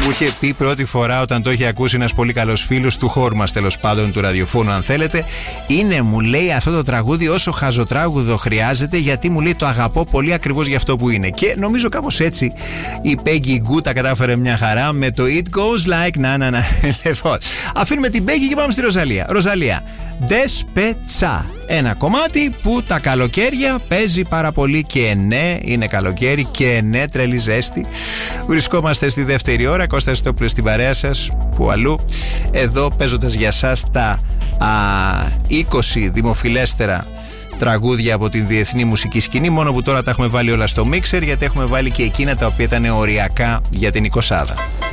Μου είχε πει πρώτη φορά όταν το είχε ακούσει ένας πολύ καλός φίλος του χώρου μας, τέλος πάντων, του ραδιοφώνου, αν θέλετε. Είναι, μου λέει, αυτό το τραγούδι όσο χαζοτράγουδο χρειάζεται, γιατί μου λέει το αγαπώ πολύ ακριβώς για αυτό που είναι. Και νομίζω κάπως έτσι η Peggy Gou τα κατάφερε μια χαρά με το It Goes Like Na Na Na. Λοιπόν, αφήνουμε την Peggy και πάμε στη Ροζαλία. Ροζαλία, Despecha. Ένα κομμάτι που τα καλοκαίρια παίζει πάρα πολύ και ναι, είναι καλοκαίρι και ναι, τρελή ζέστη. Βρισκόμαστε στη δεύτερη ώρα. Κώστας Στόπουλος στην παρέα σας, που αλλού. Εδώ παίζοντας για σας τα 20 δημοφιλέστερα τραγούδια από την διεθνή μουσική σκηνή. Μόνο που τώρα τα έχουμε βάλει όλα στο μίξερ, γιατί έχουμε βάλει και εκείνα τα οποία ήταν οριακά για την 20.